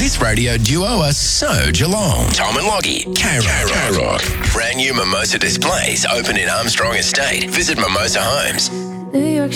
This radio duo are so Geelong. Tom and Loggy, K-Rock. Brand new Mimosa displays open in Armstrong Estate. Visit Mimosa Homes. New York